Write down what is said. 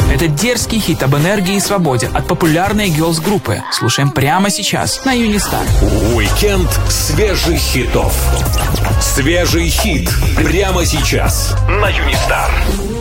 Это дерзкий хит об энергии и свободе от популярной герлс-группы. Слушаем прямо сейчас на Юнистар. Уикенд свежих хитов. Свежий хит прямо сейчас на Юнистар.